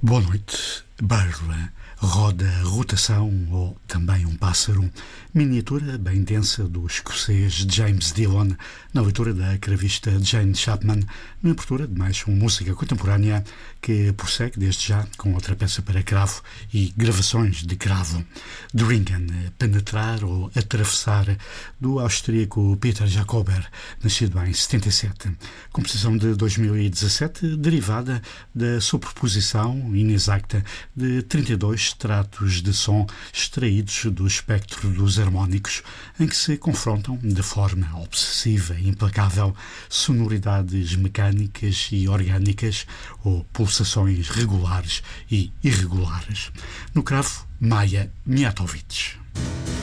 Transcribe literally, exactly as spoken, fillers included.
Boa noite. Barra, roda, rotação ou também um pássaro. Miniatura bem densa do escocês James Dillon, na leitura da cravista Jane Chapman, na abertura de mais uma música contemporânea que prossegue desde já com outra peça para cravo e gravações de cravo. Dringen, penetrar ou atravessar, do austríaco Peter Jacober, nascido em setenta e sete. Composição de dois mil e dezassete, derivada da sobreposição inexacta de trinta e dois extratos de som extraídos do espectro dos harmónicos, em que se confrontam de forma obsessiva e implacável sonoridades mecânicas e orgânicas ou pulsações regulares e irregulares. No cravo, Maja Mijatović.